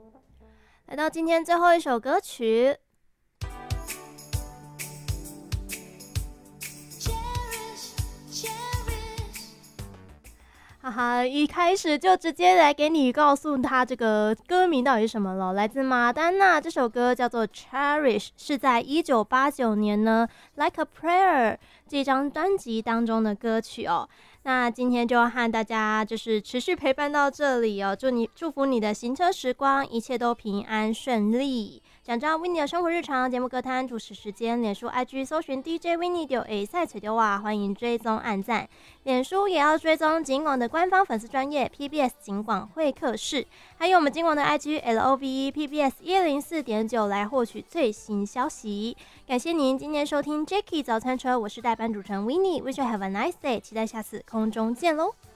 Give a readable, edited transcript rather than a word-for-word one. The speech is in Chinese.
来到今天最后一首歌曲。哈哈，一开始就直接来给你告诉他这个歌名到底是什么了。来自马丹娜，这首歌叫做 Cherish， 是在1989年呢 Like a Prayer 这张专辑当中的歌曲哦。那今天就和大家就是持续陪伴到这里哦，祝福你的行车时光一切都平安顺利。想知道 Winnie 的生活日常、节目歌单、主持时间，脸书 IG 搜寻 DJ Winnie 就会赛吹丢哇，欢迎追踪按赞。脸书也要追踪警广的官方粉丝专页 PBS 警广会客室，还有我们警广的 IG LOVE PBS 104.9来获取最新消息。感谢您今天收听 Jackie 早餐车，我是代班主持人 Winnie， Wish you have a nice day， 期待下次空中见喽。